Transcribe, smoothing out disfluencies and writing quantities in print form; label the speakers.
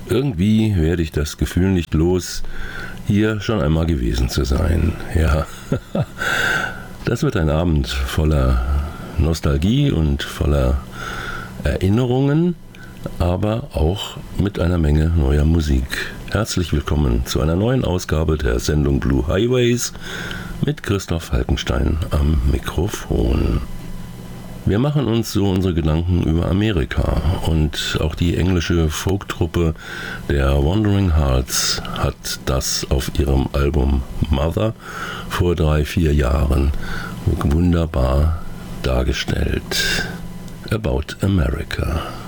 Speaker 1: Irgendwie werde ich das Gefühl nicht los, hier schon einmal gewesen zu sein. Ja, das wird ein Abend voller Nostalgie und voller Erinnerungen, aber auch mit einer Menge neuer Musik. Herzlich willkommen zu einer neuen Ausgabe der Sendung Blue Highways mit Christoph Falkenstein am Mikrofon. Wir machen uns so unsere Gedanken über Amerika und auch die englische Folktruppe der Wandering Hearts hat das auf ihrem Album Mother vor 3-4 Jahren wunderbar dargestellt. About America.